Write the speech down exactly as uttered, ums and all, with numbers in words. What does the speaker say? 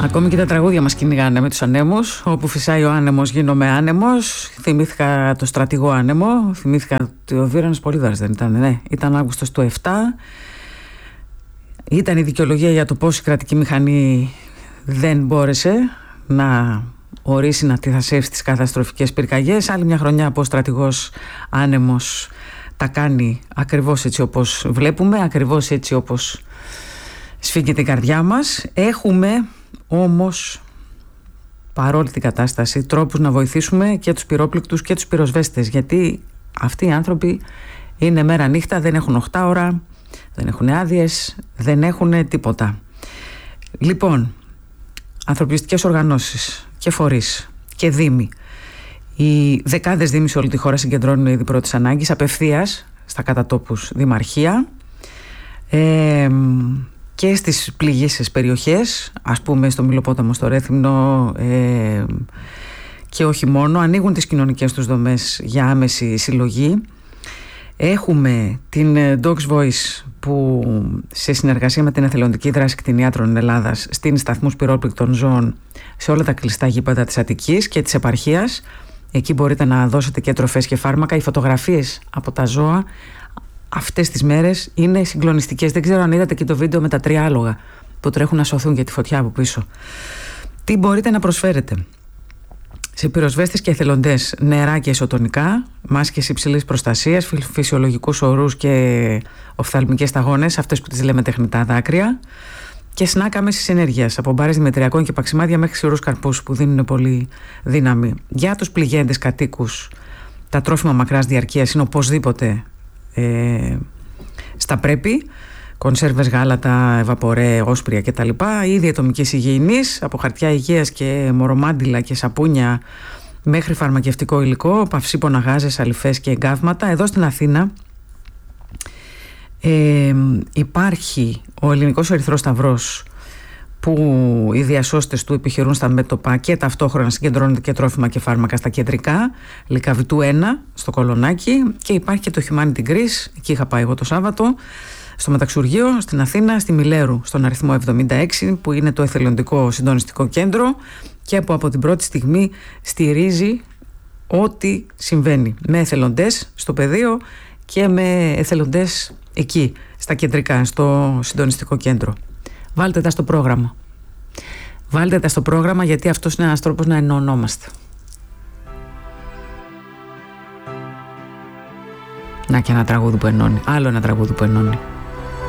Ακόμη και τα τραγούδια μας κυνηγάνε με τους ανέμους. Όπου φυσάει ο άνεμος γίνομαι άνεμος. Θυμήθηκα το στρατηγό άνεμο. Θυμήθηκα ότι ο Βίρονας Πολύδωρας δεν ήταν, ναι. Ήταν Αύγουστος του επτά. Ήταν η δικαιολογία για το πώς η κρατική μηχανή δεν μπόρεσε να ορίσει να αντιθασέψει τις καταστροφικές πυρκαγιές. Άλλη μια χρονιά που ο στρατηγός άνεμος τα κάνει ακριβώς έτσι όπως βλέπουμε, ακριβώς έτσι όπως σφίγγει την καρδιά μας. Έχουμε όμως, παρόλη την κατάσταση, τρόπους να βοηθήσουμε και τους πυρόπληκτους και τους πυροσβέστες, γιατί αυτοί οι άνθρωποι είναι μέρα νύχτα, δεν έχουν οκτώ ώρα, δεν έχουν άδειες, δεν έχουν τίποτα. Λοιπόν, ανθρωπιστικές οργανώσεις και φορείς και δήμοι, οι δεκάδες δήμοι σε όλη τη χώρα συγκεντρώνουν ήδη πρώτης ανάγκης απευθείας στα κατατόπους δημαρχία, ε, και στις πληγήσεις περιοχές, ας πούμε στο Μυλοπόταμο, στο Ρέθυμνο, ε, και όχι μόνο, ανοίγουν τις κοινωνικές τους δομές για άμεση συλλογή. Έχουμε την Dogs Voice που σε συνεργασία με την εθελοντική δράση κτηνιάτρων Ελλάδας στείνει σταθμούς πυρόπληκτων ζώων σε όλα τα κλειστά γήπεδα της Αττικής και της επαρχίας. Εκεί μπορείτε να δώσετε και τροφές και φάρμακα. Οι φωτογραφίες από τα ζώα αυτές τις μέρες είναι συγκλονιστικές. Δεν ξέρω αν είδατε και το βίντεο με τα τρία άλογα που τρέχουν να σωθούν για τη φωτιά από πίσω. Τι μπορείτε να προσφέρετε σε πυροσβέστες και εθελοντές? Νερά και ισοτονικά, μάσκες υψηλής προστασίας, φυσιολογικούς ορούς και οφθαλμικές σταγόνες, αυτές που τις λέμε τεχνητά δάκρυα, και σνακ άμεσης ενέργειας από μπάρες δημητριακών και παξιμάδια μέχρι ξηρούς καρπούς που δίνουν πολύ δύναμη. Για τους πληγέντες κατοίκους, τα τρόφιμα μακράς διαρκείας είναι οπωσδήποτε ε, στα πρέπει. Κονσέρβες, γάλατα, ευαπορέ, όσπρια κτλ. Ήδη ατομικής υγιεινής, από χαρτιά υγείας και μορομάντιλα και σαπούνια μέχρι φαρμακευτικό υλικό, παυσίπονα, γάζες, αλυφές και εγκάβματα. Εδώ στην Αθήνα ε, υπάρχει ο Ελληνικός Ερυθρός Σταυρός, που οι διασώστες του επιχειρούν στα μέτωπα και ταυτόχρονα συγκεντρώνεται και τρόφιμα και φάρμακα στα κεντρικά, Λυκαβητού ένα στο Κολονάκι, και υπάρχει και το Humanity Greece, εκεί είχα πάει εγώ το Σάββατο, στο Μεταξουργείο στην Αθήνα, στη Μιλέρου στον αριθμό εβδομήντα έξι, που είναι το εθελοντικό συντονιστικό κέντρο και που από την πρώτη στιγμή στηρίζει ό,τι συμβαίνει με εθελοντές στο πεδίο και με εθελοντές εκεί στα κεντρικά, στο συντονιστικό κέντρο. Βάλτε τα στο πρόγραμμα. Βάλτε τα στο πρόγραμμα, γιατί αυτός είναι ένας τρόπος να ενώνομαστε. Να και ένα τραγούδι που ενώνει. Άλλο ένα τραγούδι που ενώνει.